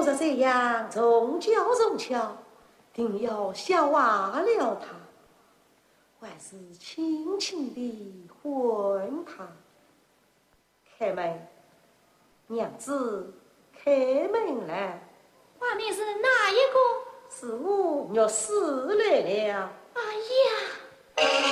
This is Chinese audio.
若这样从教从巧，定要笑话了他，还是轻轻地唤他。开门，娘子，开门来！ 外面是哪一个？ 是我若死来了。 哎呀！